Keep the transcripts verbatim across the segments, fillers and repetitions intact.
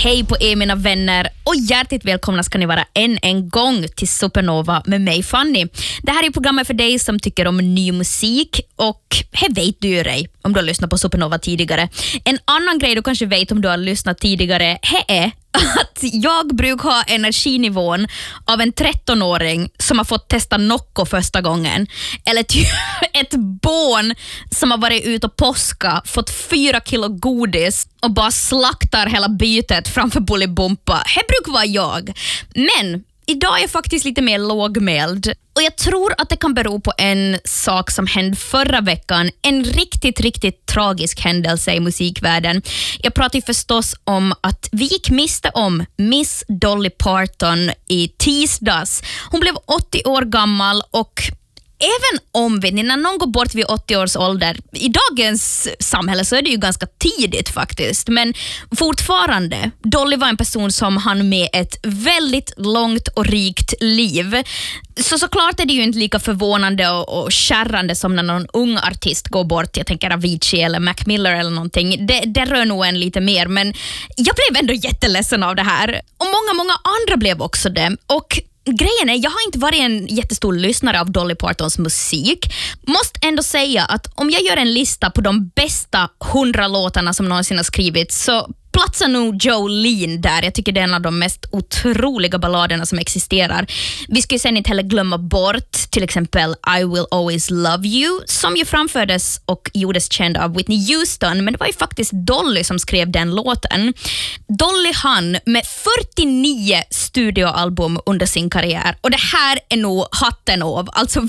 Hej på er mina vänner och hjärtligt välkomna ska ni vara än en gång till Supernova med mig Fanny. Det här är programmet för dig som tycker om ny musik och här vet du ju dig om du har lyssnat på Supernova tidigare. En annan grej du kanske vet om du har lyssnat tidigare här är att jag brukar ha energinivån av en trettonåring som har fått testa Nocco första gången. Eller typ ett barn som har varit ute och påska, fått fyra kilo godis och bara slaktar hela bytet framför Bolibompa. Det brukar vara jag. Men idag är jag faktiskt lite mer lågmäld. Och jag tror att det kan bero på en sak som hände förra veckan. En riktigt, riktigt tragisk händelse i musikvärlden. Jag pratar ju förstås om att vi gick miste om Miss Dolly Parton i tisdags. Hon blev åttio år gammal och även om vi, när någon går bort vid åttio års ålder, i dagens samhälle så är det ju ganska tidigt faktiskt, men fortfarande, Dolly var en person som hann med ett väldigt långt och rikt liv. Så såklart är det ju inte lika förvånande och, och kärrande som när någon ung artist går bort. Jag tänker Avicii eller Mac Miller eller någonting. Det, det rör nog en lite mer, men jag blev ändå jätteledsen av det här. Och många, många andra blev också det. Och grejen är, jag har inte varit en jättestor lyssnare av Dolly Partons musik. Måste ändå säga att om jag gör en lista på de bästa hundra låtarna som någonsin har skrivits så platsar nog Jolene där. Jag tycker det är en av de mest otroliga balladerna som existerar. Vi ska ju sen inte heller glömma bort till exempel I Will Always Love You, som ju framfördes och gjordes känd av Whitney Houston, men det var ju faktiskt Dolly som skrev den låten. Dolly hann med fyrtionio studioalbum under sin karriär och det här är nog hatten av. Alltså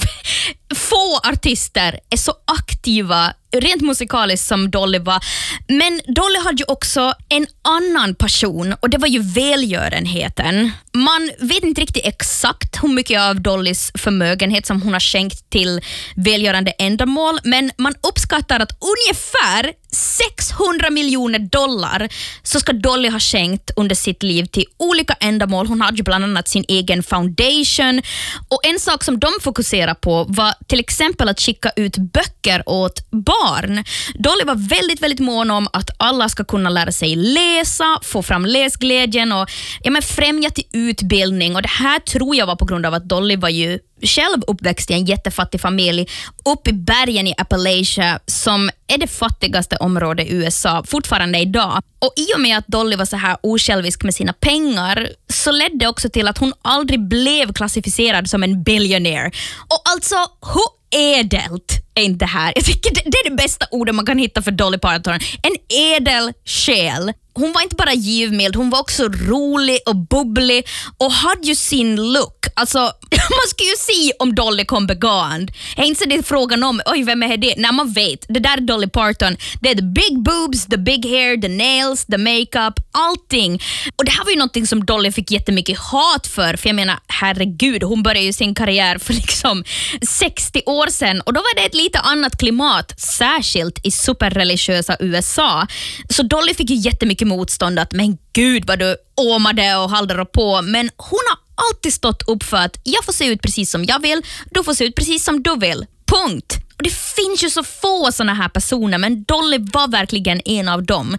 få artister är så aktiva rent musikaliskt som Dolly var. Men Dolly hade ju också en annan passion och det var ju välgörenheten. Man vet inte riktigt exakt hur mycket av Dollys förmögenhet som hon har skänkt till välgörande ändamål, men man uppskattar att ungefär sexhundra miljoner dollar så ska Dolly ha skänkt under sitt liv till olika ändamål. Hon hade ju bland annat sin egen foundation och en sak som de fokuserar på var till exempel att skicka ut böcker åt barn. Dolly var väldigt, väldigt mån om att alla ska kunna lära sig läsa, få fram läsglädjen och ja, men främja till utbildning. Och det här tror jag var på grund av att Dolly var ju själv uppväxt i en jättefattig familj uppe i bergen i Appalachia som är det fattigaste området i U S A fortfarande idag. Och i och med att Dolly var så här osjälvisk med sina pengar så ledde det också till att hon aldrig blev klassificerad som en billionaire. Och alltså, hur ädelt är inte det här? Jag tycker det, det är det bästa ordet man kan hitta för Dolly Parton. En ädel själ. Hon var inte bara givmild, hon var också rolig och bubblig och hade ju sin look. Alltså, man ska ju se om Dolly kom begåvad. Jag är inte så det är frågan om, oj, vem är det? Nej, man vet, det där är Dolly Parton. Det är the big boobs, the big hair, the nails, the makeup, allting. Och det här var ju någonting som Dolly fick jättemycket hat för. För jag menar, herregud, hon började ju sin karriär för liksom sextio år sedan. Och då var det ett lite annat klimat, särskilt i superreligiösa U S A. Så Dolly fick ju jättemycket motstånd att, men gud vad du åmade och halde på. Men hon har alltid stått upp för att jag får se ut precis som jag vill, du får se ut precis som du vill. Punkt. Och det finns ju så få såna här personer, men Dolly var verkligen en av dem.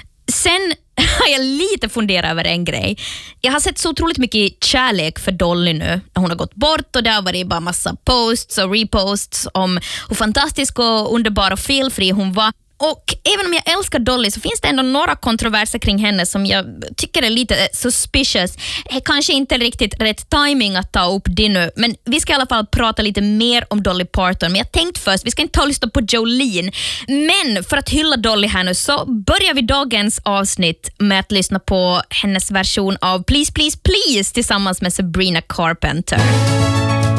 Sen har jag lite funderat över en grej. Jag har sett så otroligt mycket kärlek för Dolly nu när hon har gått bort och det har varit bara massa posts och reposts om hur fantastisk och underbar och felfri hon var. Och även om jag älskar Dolly så finns det ändå några kontroverser kring henne som jag tycker är lite suspicious. Det är kanske inte riktigt rätt timing att ta upp det nu, men vi ska i alla fall prata lite mer om Dolly Parton. Men jag tänkte först, vi ska inte ta och lyssna på Jolene, men för att hylla Dolly här nu så börjar vi dagens avsnitt med att lyssna på hennes version av Please Please Please tillsammans med Sabrina Carpenter.